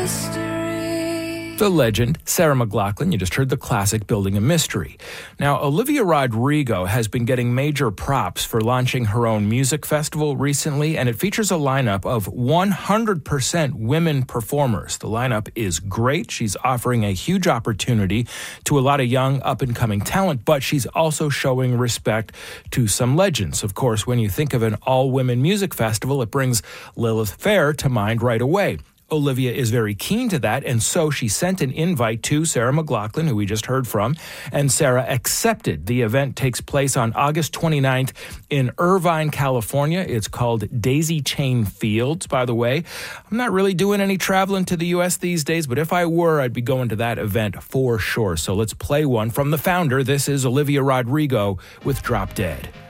The legend, Sarah McLachlan. You just heard the classic Building a Mystery. Now, Olivia Rodrigo has been getting major props for launching her own music festival recently, and it features a lineup of 100% women performers. The lineup is great. She's offering a huge opportunity to a lot of young, up-and-coming talent, but she's also showing respect to some legends. Of course, when you think of an all-women music festival, it brings Lilith Fair to mind right away. Olivia is very keen to that, and so she sent an invite to Sarah McLachlan, who we just heard from, and Sarah accepted. The event takes place on August 29th in Irvine, California. It's called Daisy Chain Fields, by the way. I'm not really doing any traveling to the U.S. these days, but if I were, I'd be going to that event for sure. So let's play one from the founder. This is Olivia Rodrigo with Drop Dead.